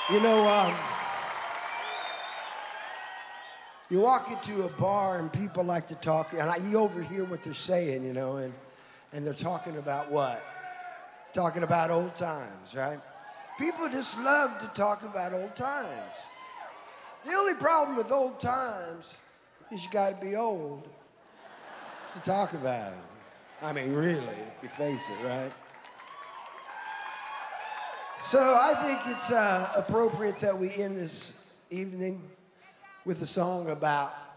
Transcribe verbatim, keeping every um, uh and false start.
You know, um, you walk into a bar and people like to talk, and I, you overhear what they're saying, you know, and, and they're talking about what? Talking about old times, right? People just love to talk about old times. The only problem with old times is you got to be old to talk about it. I mean, really, if you face it, right? So I think it's uh, appropriate that we end this evening with a song about